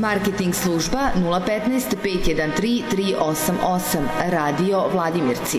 Marketing služba 015 513 388. Radio Vladimirci.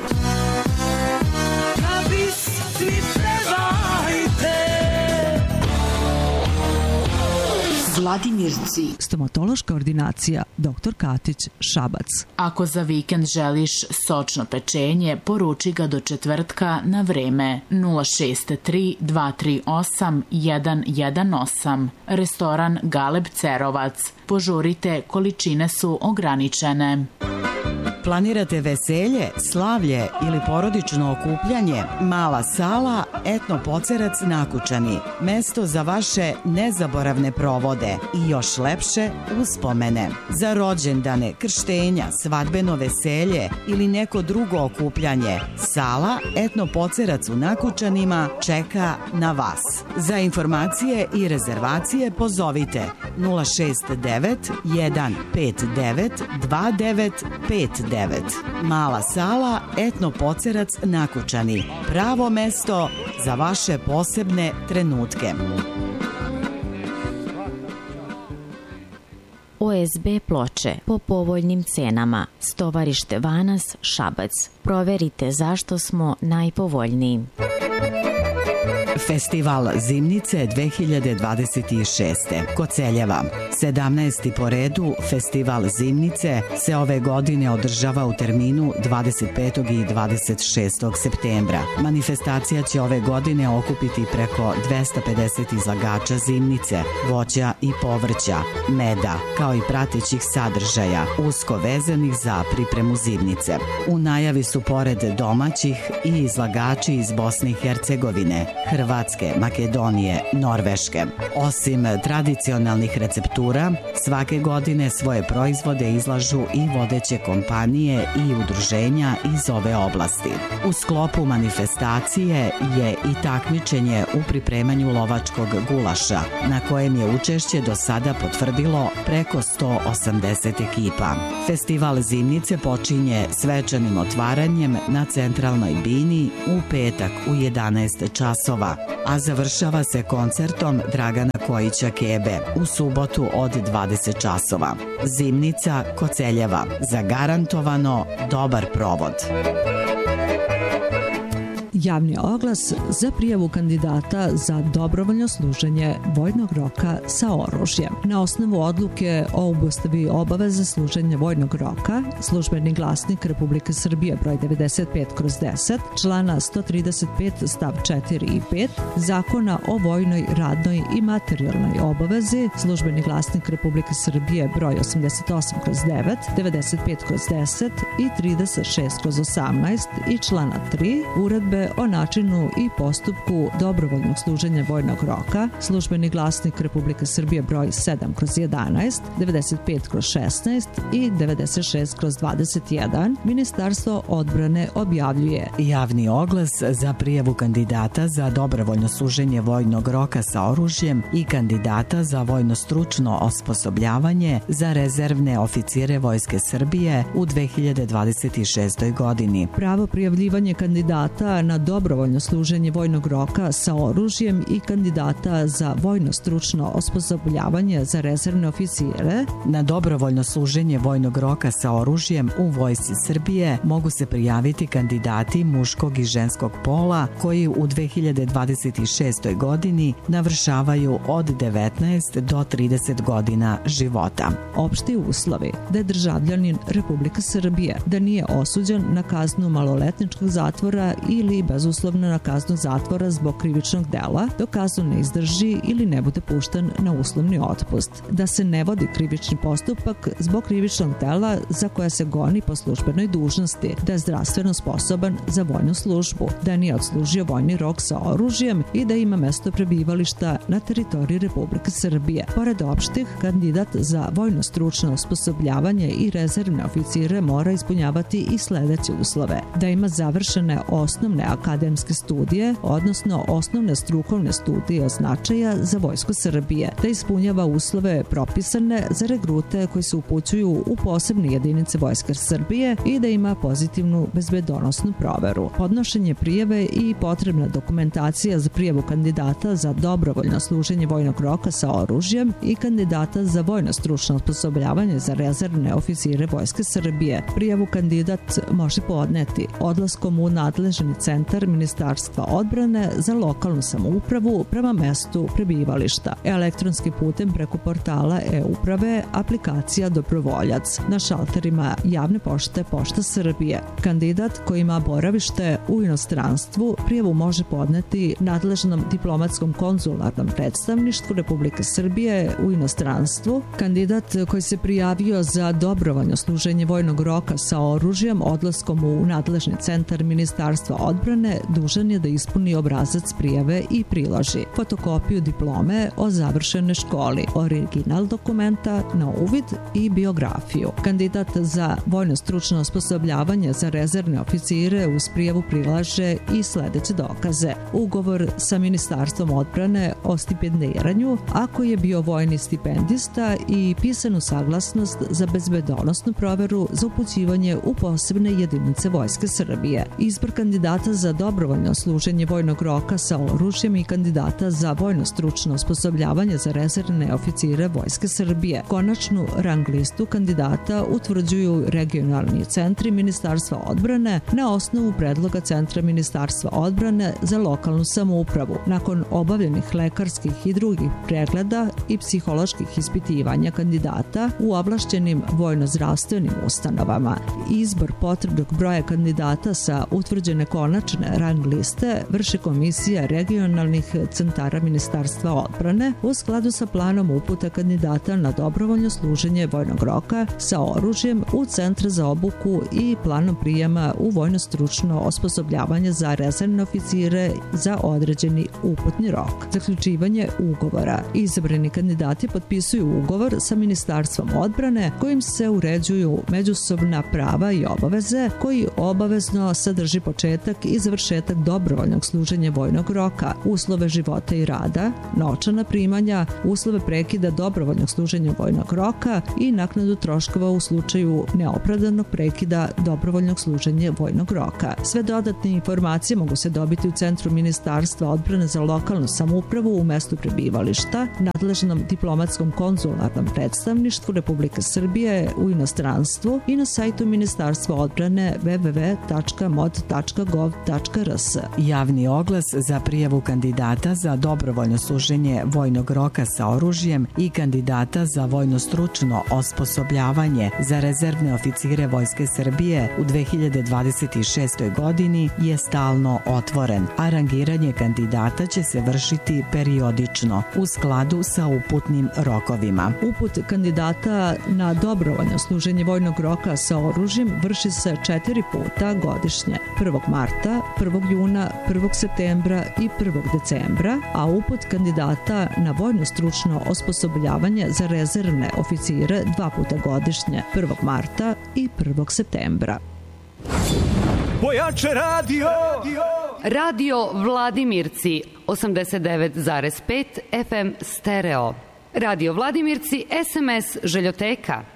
Vladimirci. Stomatološka ordinacija Dr. Katić, Šabac. Ako za vikend želiš sočno pečenje, poruči ga do četvrtka na vreme 063 238 118. Restoran Galeb Cerovac. Požurite, količine su ograničene. Planirate veselje, slavlje ili porodično okupljanje? Mala sala Etno Pocerac Nakučani. Mesto za vaše nezaboravne provode i još lepše uspomene. Za rođendane, krštenja, svadbeno veselje ili neko drugo okupljanje, sala Etno Pocerac u Nakučanima čeka na vas. Za informacije i rezervacije pozovite 069 159 2959. Mala sala Etno Pocerac Nakučani. Pravo mesto za vaše posebne trenutke. OSB ploče po povoljnim cenama. Stovarište Vanas, Šabac. Proverite zašto smo najpovoljniji. Festival Zimnice 2026. Koceljeva. 17. po redu Festival Zimnice se ove godine održava u terminu 25. i 26. septembra. Manifestacija će ove godine okupiti preko 250 izlagača zimnice, voća i povrća, meda, kao i pratećih sadržaja, usko vezanih za pripremu zimnice. U najavi su pored domaćih i izlagači iz Bosne i Hercegovine, Hrvatske, Makedonije, Norveške. Osim tradicionalnih receptura, svake godine svoje proizvode izlažu i vodeće kompanije i udruženja iz ove oblasti. U sklopu manifestacije je i takmičenje u pripremanju lovačkog gulaša, na kojem je učešće do sada potvrdilo preko 180 ekipa. Festival Zimnice počinje svečanim otvaranjem na centralnoj bini u petak u 11 časova, a završava se koncertom Dragana Kojića Kebe u subotu od 20 časova. Zimnica Koceljeva. Zagarantovano dobar provod. Javni oglas za prijavu kandidata za dobrovoljno služenje vojnog roka sa oružjem. Na osnovu odluke o obustavi obaveze služenja vojnog roka, Službeni glasnik Republike Srbije broj 95/10, člana 135 stav 4 i 5, Zakona o vojnoj, radnoj i materijalnoj obavezi, Službeni glasnik Republike Srbije broj 88/9, 95/10 i 36/18 i člana 3 Uredbe o načinu i postupku dobrovoljnog služenja vojnog roka, Službeni glasnik Republike Srbije broj 7/11, 95/16 i 96/21, Ministarstvo odbrane objavljuje. Javni oglas za prijavu kandidata za dobrovoljno služenje vojnog roka sa oružjem i kandidata za vojno stručno osposobljavanje za rezervne oficire Vojske Srbije u 2026. godini. Pravo prijavljivanje kandidata na dobrovoljno služenje vojnog roka sa oružjem i kandidata za vojno stručno osposobljavanje za rezervne oficire na dobrovoljno služenje vojnog roka sa oružjem u Vojsci Srbije mogu se prijaviti kandidati muškog i ženskog pola koji u 2026. godini navršavaju od 19 do 30 godina života. Opšti uslovi: da je državljanin Republike Srbije, da nije osuđen na kaznu maloletničkog zatvora ili bezuslovno na kaznu zatvora zbog krivičnog dela, dok kaznu ne izdrži ili ne bude pušten na uslovni otpust, da se ne vodi krivični postupak zbog krivičnog dela za koja se goni po službenoj dužnosti, da je zdravstveno sposoban za vojnu službu, da nije odslužio vojni rok sa oružjem i da ima mesto prebivališta na teritoriji Republike Srbije. Pored opštih, kandidat za vojno stručno osposobljavanje i rezervne oficire mora ispunjavati i sledeće uslove: da ima završene osnovne akademske studije, odnosno osnovne strukovne studije od značaja za Vojsku Srbije, da ispunjava uslove propisane za regrute koji se upućuju u posebne jedinice Vojske Srbije i da ima pozitivnu bezbedonosnu proveru. Podnošenje prijave i potrebna dokumentacija za prijavu kandidata za dobrovoljno služenje vojnog roka sa oružjem i kandidata za vojno stručno osposobljavanje za rezervne oficire Vojske Srbije. Prijavu kandidat može podneti odlaskom u nadležni centar Ministarstva odbrane za lokalnu samoupravu prema mestu prebivališta, elektronskim putem preko portala e-uprave, aplikacija Dobrovoljac, na šalterima javne pošte Pošta Srbije. Kandidat koji ima boravište u inostranstvu prijavu može podneti nadležnom diplomatskom konzularnom predstavništvu Republike Srbije u inostranstvu. Kandidat koji se prijavio za dobrovoljno služenje vojnog roka sa oružjem odlaskom u nadležni centar Ministarstva odbrane dužan je da ispuni obrazac prijave i priloži fotokopiju diplome o završenoj školi, original dokumenta na uvid i biografiju. Kandidat za vojno stručno osposobljavanje za rezervne oficire uz prijavu prilaže i sledeće dokaze: ugovor sa Ministarstvom odbrane o stipendiranju ako je bio vojni stipendista i pisanu saglasnost za bezbedonosnu proveru za upućivanje u posebne jedinice Vojske Srbije. Izbor kandidata za dobrovoljno služenje vojnog roka sa oružjem i kandidata za vojno stručno osposobljavanje za rezervne oficire Vojske Srbije. Konačnu rang listu kandidata utvrđuju regionalni centri Ministarstva odbrane na osnovu predloga Centra Ministarstva odbrane za lokalnu samoupravu. Nakon obavljenih lekarskih i drugih pregleda i psiholoških ispitivanja kandidata u ovlašćenim vojno-zdravstvenim ustanovama. Izbor potrebnog broja kandidata sa utvrđene konačne rang liste vrši komisija regionalnih centara Ministarstva odbrane u skladu sa planom uputa kandidata na dobrovoljno služenje vojnog roka sa oružjem u centre za obuku i planom prijema u vojno stručno osposobljavanje za rezervne oficire za određeni uputni rok. Zaključivanje ugovora. Izabrani kandidati potpisuju ugovor sa Ministarstvom odbrane kojim se uređuju međusobna prava i obaveze, koji obavezno sadrži početak i završetak dobrovoljnog služenja vojnog roka, uslove života i rada, novčana primanja, uslove prekida dobrovoljnog služenja vojnog roka i naknadu troškova u slučaju neopravdanog prekida dobrovoljnog služenja vojnog roka. Sve dodatne informacije mogu se dobiti u Centru Ministarstva odbrane za lokalnu samoupravu u mestu prebivališta, nadležnom diplomatskom konzularnom predstavništvu Republike Srbije u inostranstvu i na sajtu Ministarstva odbrane www.mod.gov.rs. Javni oglas za prijavu kandidata za dobrovoljno služenje vojnog roka sa oružjem i kandidata za vojno stručno osposobljavanje za rezervne oficire Vojske Srbije u 2026. godini je stalno otvoren, a rangiranje kandidata će se vršiti periodično u skladu sa uputnim rokovima. Uput kandidata na dobrovoljno služenje vojnog roka sa oružjem vrši se 4 puta godišnje: 1. marta, 1. juna, 1. septembra i 1. decembra, a uput kandidata na vojno stručno osposobljavanje za rezervne oficire 2 puta godišnje: 1. marta i 1. septembra. Pojače radio! Radio Vladimirci 89,5 FM stereo. Radio Vladimirci SMS Željoteka